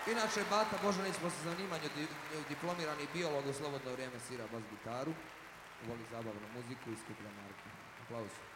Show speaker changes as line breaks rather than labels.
Inače, Bata Božanić po zanimanju diplomirani biolog, u slobodno vrijeme svira bas gitaru, voli zabavnu muziku i skuplja marke. Aplauz.